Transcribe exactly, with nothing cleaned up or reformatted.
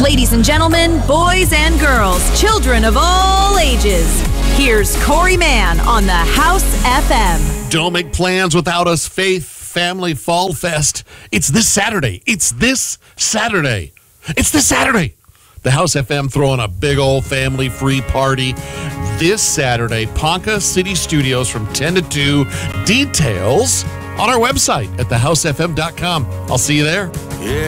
Ladies and gentlemen, boys and girls, children of all ages, here's Corey Mann on the House F M. Don't make plans without us. Faith Family Fall Fest. It's this Saturday. It's this Saturday. It's this Saturday. The House F M throwing a big old family free party this Saturday. Ponca City Studios from ten to two. Details on our website at the house f m dot com. I'll see you there. Yeah.